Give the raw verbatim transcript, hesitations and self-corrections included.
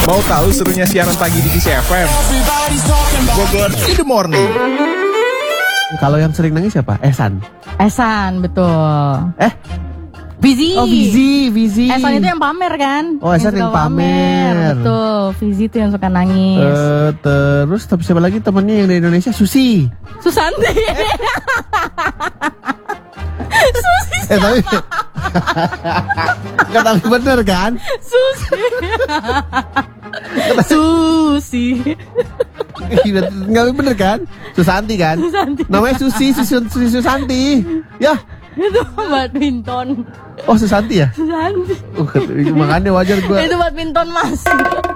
Mau tahu serunya siaran pagi di Kiss F M? Bogor in the morning. Kalau yang sering nangis siapa? Ehsan. Ehsan, betul. Eh? Vizi. Oh, Vizi, Vizi. Ehsan itu yang pamer kan? Oh, Ehsan yang, yang pamer. Betul. Vizi itu yang suka nangis. Uh, terus tapi siapa lagi temennya yang dari Indonesia? Susi. Susanti. Susi. Eh tapi Enggak, tapi bener kan? Susi. Susi. Enggak bener kan? Susanti kan? Susanti. Namanya Susi, Susi, Susi Susanti. Ya. Itu badminton. Oh, Susanti ya? Susanti. Uh, makanya wajar gua. Itu badminton, Mas.